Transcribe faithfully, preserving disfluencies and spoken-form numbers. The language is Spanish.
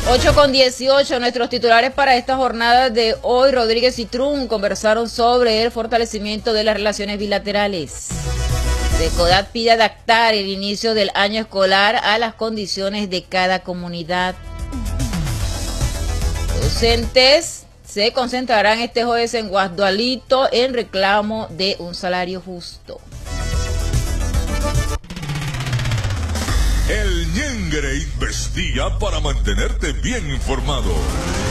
ocho con dieciocho, nuestros titulares para esta jornada de hoy. Rodríguez y Trump conversaron sobre el fortalecimiento de las relaciones bilaterales. Secodat pide adaptar el inicio del año escolar a las condiciones de cada comunidad. Docentes se concentrarán este jueves en Guasdualito en reclamo de un salario justo. El Ñengre investiga para mantenerte bien informado.